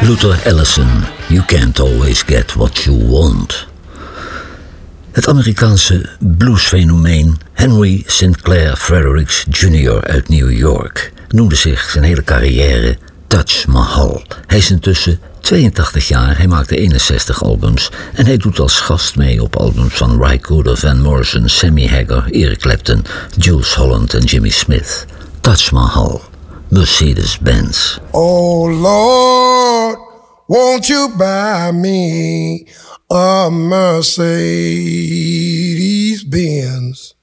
Luther Allison, You Can't Always Get What You Want. Het Amerikaanse bluesfenomeen Henry Sinclair Fredericks Jr. uit New York noemde zich zijn hele carrière Taj Mahal. Hij is intussen 82 jaar, hij maakte 61 albums en hij doet als gast mee op albums van Ry Cooder, Van Morrison, Sammy Hagar, Eric Clapton, Jules Holland en Jimmy Smith. Taj Mahal, Mercedes-Benz. Oh Lord, won't you buy me a Mercedes-Benz?